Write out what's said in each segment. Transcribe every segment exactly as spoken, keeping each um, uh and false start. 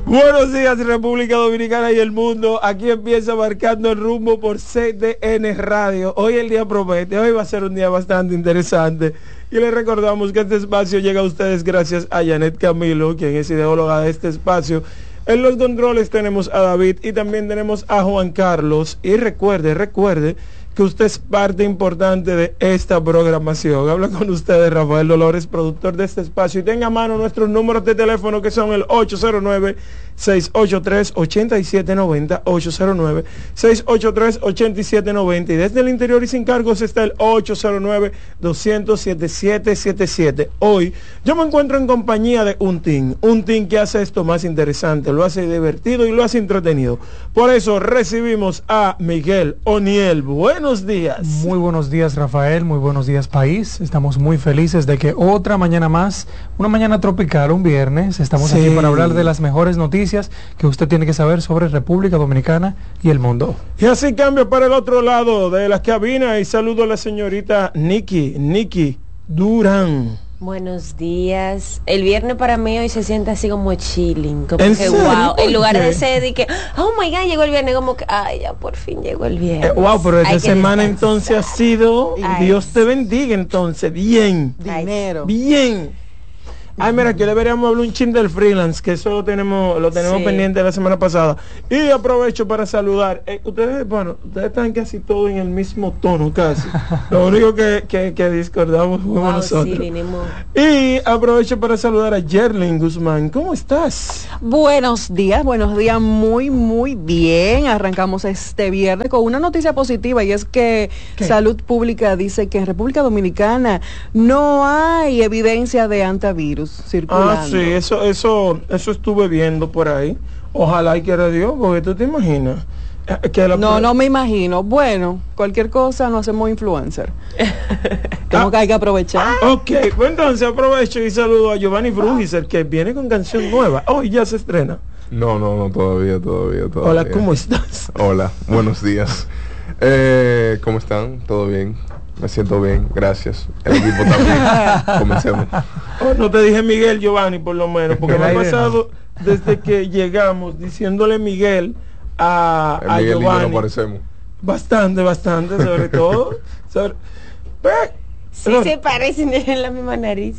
Buenos días, República Dominicana y el mundo. Aquí empieza Marcando el Rumbo por C D N Radio. Hoy el día promete, hoy va a ser un día bastante interesante. Y les recordamos que este espacio llega a ustedes gracias a Janet Camilo, quien es ideóloga de este espacio. En los controles tenemos a David y también tenemos a Juan Carlos. Y recuerde, recuerde que usted es parte importante de esta programación. Habla con ustedes Rafael Dolores, productor de este espacio, y tenga a mano nuestros números de teléfono que son el ocho cero nueve, seis ocho tres, ocho siete nueve cero, ocho cero nueve, seis ocho tres, ocho siete nueve cero, y desde el interior y sin cargos está el ocho cero nueve, dos cero cero, siete siete siete siete. Hoy yo me encuentro en compañía de un team, un team que hace esto más interesante, lo hace divertido y lo hace entretenido. Por eso recibimos a Miguel Oniel. Bueno, buenos días. Muy buenos días, Rafael, muy buenos días, país. Estamos muy felices de que otra mañana más, una mañana tropical, un viernes, estamos sí. aquí para hablar de las mejores noticias que usted tiene que saber sobre República Dominicana y el mundo. Y así cambio para el otro lado de la cabina y saludo a la señorita Nikki, Nikki Durán. Buenos días. El viernes para mí hoy se siente así como chilling, como ¿En que serio? wow. En lugar ¿Qué? de ser de que, oh my god, llegó el viernes, como que, ay, ya por fin llegó el viernes. Eh, wow, pero esta semana descansar. entonces ha sido, Ay, Dios te bendiga entonces, bien. Dinero. Bien. Ay, mira, que deberíamos hablar un chin del freelance, que eso lo tenemos, lo tenemos Sí. pendiente la semana pasada. Y aprovecho para saludar. Eh, ustedes, bueno, ustedes están casi todos en el mismo tono, casi. Lo único que, que, que discordamos fuimos Wow, nosotros. sí, vinimos. Y aprovecho para saludar a Yerlin Guzmán. ¿Cómo estás? Buenos días, buenos días, muy, muy bien. Arrancamos este viernes con una noticia positiva y es que ¿Qué? Salud Pública dice que en República Dominicana no hay evidencia de antivirus circulando. Ah, sí, eso, eso, eso estuve viendo por ahí. Ojalá y quiera Dios, porque tú te imaginas. eh, Que la No, no me imagino. Bueno, cualquier cosa no hacemos influencer. Como que hay que aprovechar. Ok, pues entonces aprovecho y saludo a Giovanni Brugiser, que viene con canción nueva. Hoy ya se estrena. No, no, no, todavía, todavía, todavía. Hola, ¿cómo estás? Hola, buenos días. Eh, ¿Cómo están? ¿Todo bien? Me siento bien, gracias. El equipo también. Comencemos. Oh, no te dije Miguel, Giovanni, por lo menos, porque me ha El aire pasado desde que llegamos diciéndole Miguel a, El a Miguel y yo Giovanni. nos parecemos. Bastante, bastante, sobre todo. Sobre... Ve, Sí no, se parecen en la misma nariz.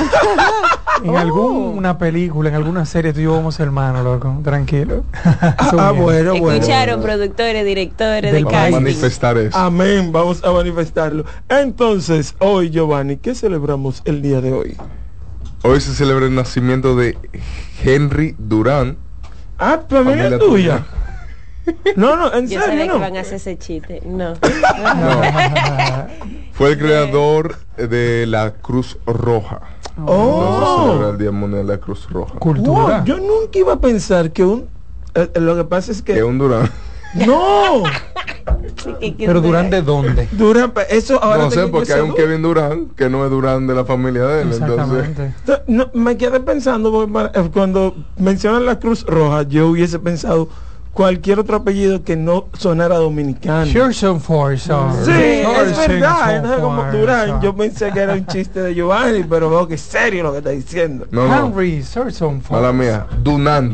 En alguna película, en alguna serie, tú y yo somos hermanos, loco, tranquilo. ah, ah, bueno, bueno. Escucharon productores, directores de Del Vamos a país. casting. manifestar eso. Amén, vamos a manifestarlo. Entonces, hoy, Giovanni, ¿qué celebramos el día de hoy? Hoy se celebra el nacimiento de Henry Durán. Ah, familia Familia tuya. tuya. No, no, en Yo serio, sabía no. que van a hacer ese chiste. No. Fue el creador de la Cruz Roja. Entonces se celebra Oh, el Día Mundial de la Cruz Roja. Cultura. wow, yo nunca iba a pensar que un... eh, eh, lo que pasa es que... Que un Durán. No, Sí, que- que- Pero ¿Durán de dónde? Durán, eso ahora No sé, tengo porque esa hay un duda. Kevin Durán que no es Durán de la familia de él. Entonces, Exactamente. Entonces, no, me quedé pensando, porque para- eh, cuando mencionan la Cruz Roja, yo hubiese pensado cualquier otro apellido que no sonara dominicano. Harrison Ford. so- Sí, es Harrison verdad. Entonces, como Ford, Durán, so- yo pensé que era un chiste de Giovanni, pero veo que es serio lo que está diciendo. no, no. Henry Harrison Ford. Mala mía. Dunant.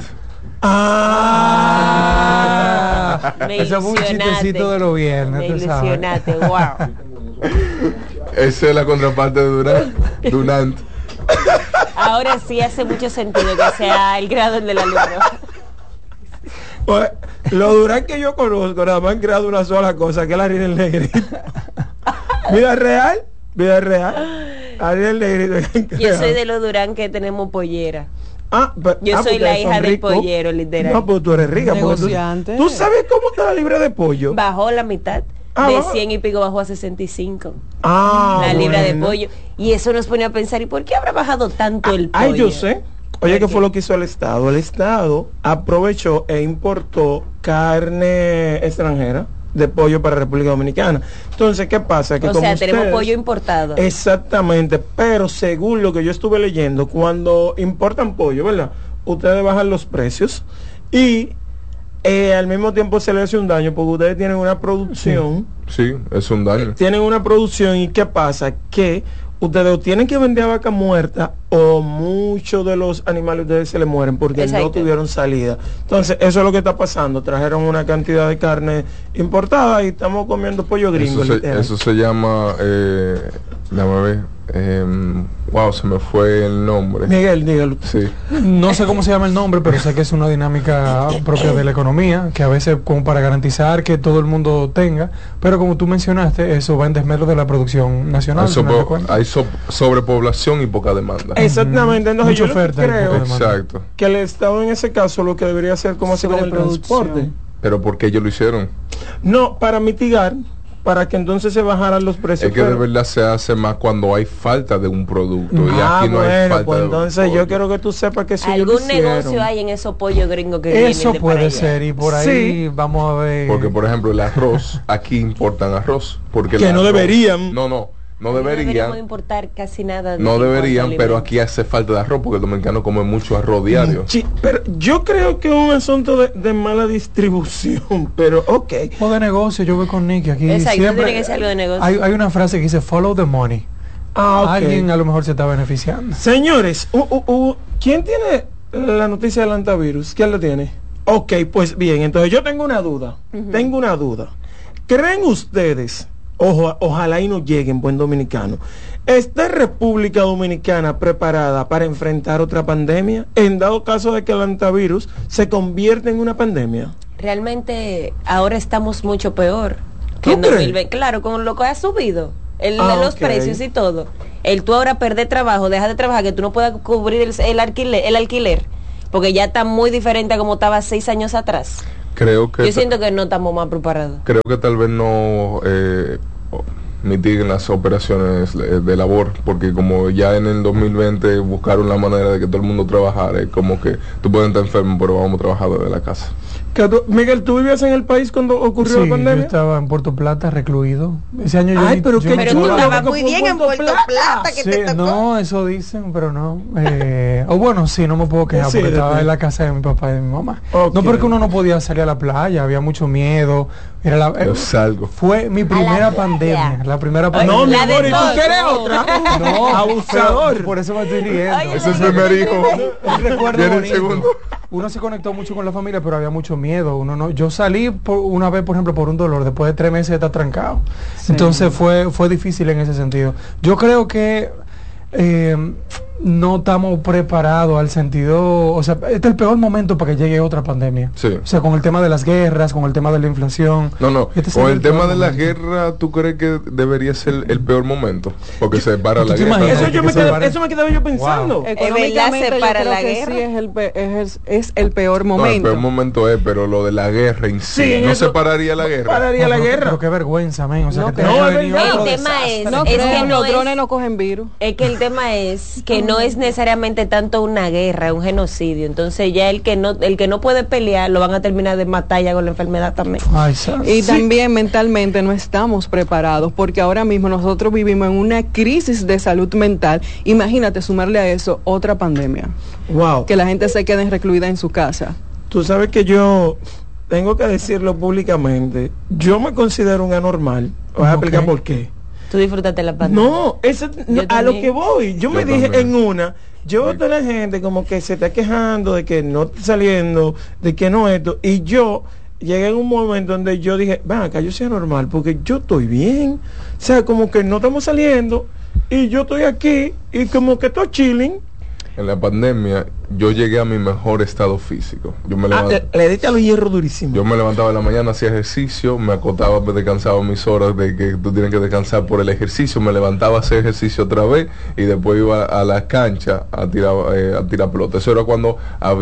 Ah, Me Eso fue un ilusionaste. chistecito de los viernes, Me tú sabes. ilusionaste, wow. Esa es la contraparte de Durán. Dunant. Ahora sí hace mucho sentido que sea el creador de la luz roja. pues, lo Durán que yo conozco, nada más han creado una sola cosa, que es la Ariel Negrito. Vida real, vida real. Ariel Negrito. que han Yo creado. soy de los Durán que tenemos pollera. Ah, pero- Yo ah, soy porque la son hija del ricos. pollero, literal. No, pues tú eres rica. porque tú- Negociante. ¿Tú, sabes cómo está la libra de pollo? Bajó la mitad. Ah, de bajó. cien y pico bajó a sesenta y cinco. Ah, la libra de bueno. pollo. Y eso nos pone a pensar, ¿y por qué habrá bajado tanto el pollo? Ay, yo sé. Oye, ¿qué ¿Por fue qué? lo que hizo el Estado? El Estado aprovechó e importó carne extranjera de pollo para República Dominicana. Entonces, ¿qué pasa? Que O como sea, tenemos ustedes- pollo importado. Exactamente, pero según lo que yo estuve leyendo, cuando importan pollo, ¿verdad? Ustedes bajan los precios y eh, al mismo tiempo se les hace un daño porque ustedes tienen una producción, Sí, es un daño. tienen una producción y ¿qué pasa? Que ustedes tienen que vender a vaca muerta o muchos de los animales ustedes se les mueren porque Exacto. no tuvieron salida. Entonces, eso es lo que está pasando. Trajeron una cantidad de carne importada y estamos comiendo pollo gringo. Eso se, literal. eso se llama, eh, déjame ver, eh, wow, se me fue el nombre. Miguel, dígalo. Sí. No sé cómo se llama el nombre, pero sé que es una dinámica propia de la economía, que a veces como para garantizar que todo el mundo tenga, pero como tú mencionaste, eso va en desmedro de la producción nacional. Hay, al final de sobre- cuentas. hay so- sobrepoblación y poca demanda. Exactamente. Entonces, Mucha yo lo que oferta y poca creo demanda. Exacto. que el Estado en ese caso lo que debería hacer como hace con el Sobreproducción. transporte. Pero ¿por qué ellos lo hicieron? No, para mitigar, para que entonces se bajaran los precios. Es que de pero- verdad se hace más cuando hay falta de un producto. Y Ah, aquí no hay bueno, falta pues de entonces pollo. yo quiero que tú sepas que si ellos lo Algún hicieron- negocio hay en esos pollos gringos que vienen Eso de para puede allá. ser, y por ahí Sí. vamos a ver. Porque, por ejemplo, el arroz, aquí importan arroz. Porque el Que no arroz- deberían. No, no, no No deberíamos deberían. importar casi nada. de- No en cuanto a deberían, pero alimentos. aquí hace falta de arroz porque el dominicano come mucho arroz diario. Sí, pero yo creo que es un asunto de, de mala distribución, pero ok. O de negocio, yo voy con Nicky aquí. Exacto, siempre tiene que ser algo de negocio. Hay, hay una frase que dice follow the money. Ah, ok. Alguien a lo mejor se está beneficiando. Señores, u- u- u- ¿quién tiene la noticia del antivirus? ¿Quién lo tiene? Ok, pues bien, entonces yo tengo una duda. Tengo una duda. ¿Creen ustedes, ojo, ojalá y no lleguen, buen dominicano, ¿está República Dominicana preparada para enfrentar otra pandemia? En dado caso de que el antivirus se convierta en una pandemia. Realmente ahora estamos mucho peor que ¿Tú en crees? dos mil veinte. Claro, con lo que ha subido. El Ah, de los ok. precios y todo. El tú ahora perder trabajo, deja de trabajar, que tú no puedas cubrir el, el alquiler, el alquiler, porque ya está muy diferente a como estaba seis años atrás. Creo que Yo ta- siento que no estamos más preparados. creo que tal vez no eh, mitiguen las operaciones eh, de labor, porque como ya en el dos mil veinte buscaron la manera de que todo el mundo trabajara, es como que tú puedes estar enfermo, pero vamos a trabajar desde la casa. Que tú- Miguel, ¿tú vivías en el país cuando ocurrió Sí, la yo pandemia? estaba en Puerto Plata recluido. Ese año yo Ay, ni- pero yo qué ni Pero tú pude- chulo, estabas loco, muy fue bien en Puerto Plata, que Sí, te tocó. no, eso dicen, pero no. Eh, o bueno, sí, no me puedo quejar porque Decídete. estaba en la casa de mi papá y de mi mamá. Ok. No, porque uno no podía salir a la playa, había mucho miedo. Era la, eh, Yo salgo. fue mi primera playa. pandemia, la primera Ay, pandemia. No, mi La de amor, ¿y tú todos. quieres otra? No, Abusador. pero por eso me estoy riendo. Ay, Ese es el primer hijo. Un recuerdo Viene el bonito. segundo. Uno se conectó mucho con la familia, pero había mucho miedo. Uno no, yo salí por una vez, por ejemplo, por un dolor, después de tres meses de estar trancado. Entonces fue, fue difícil en ese sentido. Yo creo que eh, no estamos preparados al sentido, o sea, este es el peor momento para que llegue otra pandemia. Sí. O sea, con el tema de las guerras, con el tema de la inflación. No, no, Este con sería el tema peor de la momento. guerra, ¿tú crees que debería ser el peor momento? Porque se para ¿tú la te guerra. imaginas? Eso, yo que me se quedé- pare- eso me quedaba yo pensando. Wow. Económicamente, se yo para creo la que guerra. sí es el, pe- es, es el peor No, el momento. peor momento es, pero lo de la guerra en sí, Sí, en no eso se pararía la guerra. pararía la pero- guerra. Pero qué vergüenza, men. O sea, No, que que- tenga no, que es venir verdad. otro El tema desastre. es- No es creo, que no los es- drones no cogen virus. Es que el tema es que no es necesariamente tanto una guerra, un genocidio. Entonces ya el que no el que no puede pelear lo van a terminar de matar ya con la enfermedad también. Ay, santo. Y Sí. también mentalmente no estamos preparados porque ahora mismo nosotros vivimos en una crisis de salud mental. Imagínate sumarle a eso otra pandemia, Wow. que la gente se quede recluida en su casa. Tú sabes que yo tengo que decirlo públicamente. Yo me considero un anormal. Voy a Ok. explicar por qué. Tú disfrutaste la pandemia. No, eso, no, a lo también. que voy. Yo, me Yo dije también. en una, yo veo toda la gente como que se está quejando de que no está saliendo, de que no esto. Y yo llegué en un momento donde yo dije, ven acá, yo soy normal porque yo estoy bien. O sea, como que no estamos saliendo y yo estoy aquí y como que estoy chilling. En la pandemia, yo llegué a mi mejor estado físico. Yo me Ah, levantaba. le, le diste a los hierros durísimos. Yo me levantaba en la mañana, hacía ejercicio, me acostaba, me descansaba mis horas de que tú tienes que descansar por el ejercicio, me levantaba a hacer ejercicio otra vez y después iba a la cancha a tirar eh, a tirar pelota. Eso era cuando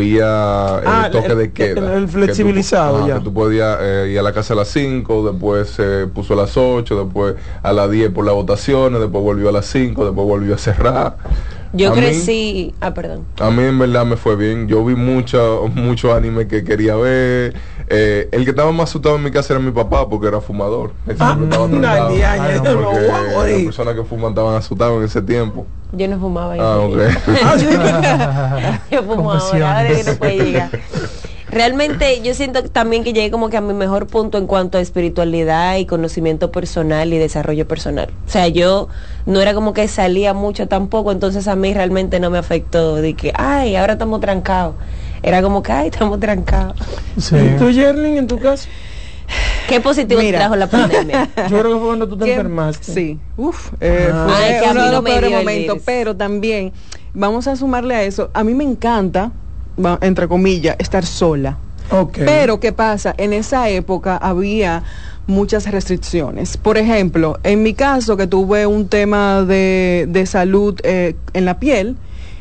había eh, Ah, toque el- de queda. el- el flexibilizado que tú, ya. Que tú podías eh, ir a la casa a las cinco, después se puso a las ocho, después a las diez por las votaciones, después volvió a las cinco, después volvió a cerrar. Yo A mí- crecí, ah, perdón. A mí en verdad me fue bien. Yo vi mucho, mucho anime que quería ver. Eh, el que estaba más asustado en mi casa era mi papá porque era fumador. Él Ah, siempre estaba una trancado. diaña, Ay, no, yo no Porque voy a las morir. personas que fuman estaban asustados en ese tiempo. Yo no fumaba. Ah, yo ok. Ah, sí. Yo fumo ahora, ahora que no puede llegar. Realmente yo siento también que llegué como que a mi mejor punto en cuanto a espiritualidad y conocimiento personal y desarrollo personal. O sea, yo no era como que salía mucho tampoco, entonces a mí realmente no me afectó de que, ay, ahora estamos trancados. Era como que, ay, estamos trancados. Sí. ¿Y tú, Yerlin, en tu caso? ¿Qué positivo te Mira. trajo la pandemia? Yo creo que fue cuando tú te ¿Qué? enfermaste. Sí, uf, eh, Ah. fue Ay, que a uno mí de no los me peores dio el momentos, virus. pero también vamos a sumarle a eso, a mí me encanta, va- entre comillas, estar sola. Ok. Pero, ¿qué pasa? En esa época había muchas restricciones. Por ejemplo, en mi caso, que tuve un tema de, de salud eh, en la piel,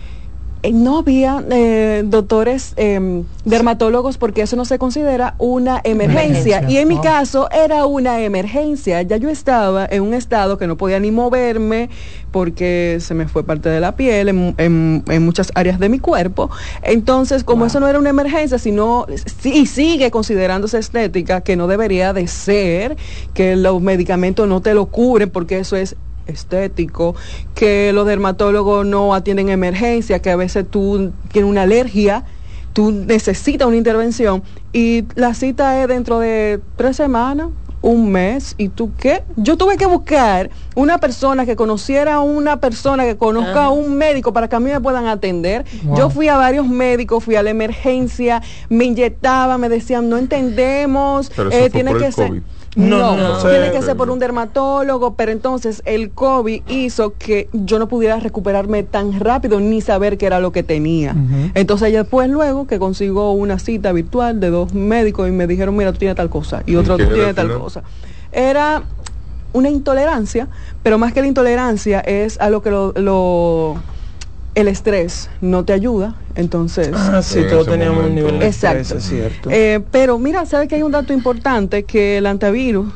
eh, no había eh, doctores eh, dermatólogos porque eso no se considera una emergencia. Emergencia. Y en mi Wow. caso era una emergencia. Ya yo estaba en un estado que no podía ni moverme porque se me fue parte de la piel en, en- en muchas áreas de mi cuerpo. Entonces, como Wow. eso no era una emergencia, sino sí, y sigue considerándose estética, que no debería de ser, que los medicamentos no te lo cubren porque eso es estético, que los dermatólogos no atienden emergencia, que a veces tú tienes una alergia, tú necesitas una intervención y la cita es dentro de tres semanas, un mes, ¿y tú qué? Yo tuve que buscar una persona que conociera a una persona que conozca Ajá. a un médico para que a mí me puedan atender. Wow. Yo fui a varios médicos, fui a la emergencia, me inyectaban, me decían, no entendemos, Pero eso eh, fue tiene por que el ser... COVID. No, No, no, no, tiene sí. que ser por un dermatólogo, pero entonces el COVID hizo que yo no pudiera recuperarme tan rápido ni saber qué era lo que tenía. Ujú. Entonces después luego que consigo una cita virtual de dos médicos y me dijeron, mira, tú tienes tal cosa y ¿Y otro qué tú era tienes al tal final? cosa. Era una intolerancia, pero más que la intolerancia es a lo que lo... lo el estrés no te ayuda, entonces... Ah, sí, En todos ese teníamos un momento. nivel de Exacto. estrés, es cierto. Eh, pero mira, ¿sabe que hay un dato importante? Que el antivirus